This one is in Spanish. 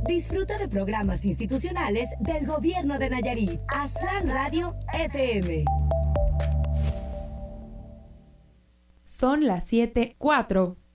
Disfruta de programas institucionales del Gobierno de Nayarit. Aztlán Radio FM. Son las 7:04.